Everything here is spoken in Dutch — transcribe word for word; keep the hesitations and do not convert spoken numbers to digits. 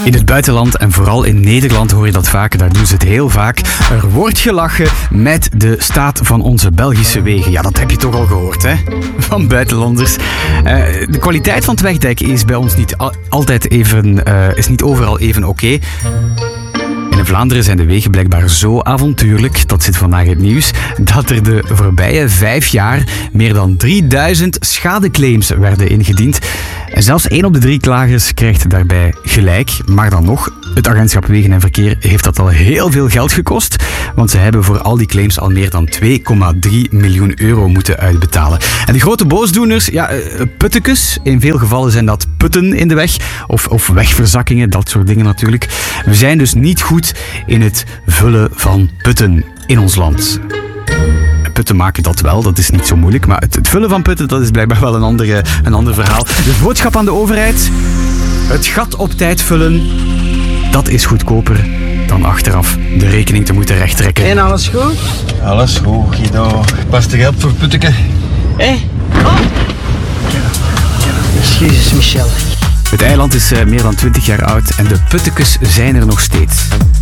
In het buitenland en vooral in Nederland hoor je dat vaak, daar doen ze het heel vaak. Er wordt gelachen met de staat van onze Belgische wegen. Ja, dat heb je toch al gehoord, hè? Van buitenlanders. Uh, de kwaliteit van het wegdek is bij ons niet al- altijd even, uh, is niet overal even oké. In Vlaanderen zijn de wegen blijkbaar zo avontuurlijk, dat zit vandaag in het nieuws, dat er de voorbije vijf jaar meer dan drieduizend schadeclaims werden ingediend. En zelfs één op de drie klagers krijgt daarbij gelijk. Maar dan nog, het agentschap Wegen en Verkeer heeft dat al heel veel geld gekost. Want ze hebben voor al die claims al meer dan twee komma drie miljoen euro moeten uitbetalen. En de grote boosdoeners, ja, puttekes. In veel gevallen zijn dat putten in de weg. Of, of wegverzakkingen, dat soort dingen natuurlijk. We zijn dus niet goed in het vullen van putten in ons land. Putten maken dat wel, dat is niet zo moeilijk. Maar het, het vullen van putten, dat is blijkbaar wel een, andere, een ander verhaal. De boodschap aan de overheid: het gat op tijd vullen, dat is goedkoper dan achteraf de rekening te moeten rechttrekken. En alles goed? Alles goed, Guido. Pas de geld voor putteke. Hé? Hey? Oh. Excuses, Michel. Het eiland is uh, meer dan twintig jaar oud en de puttekes zijn er nog steeds.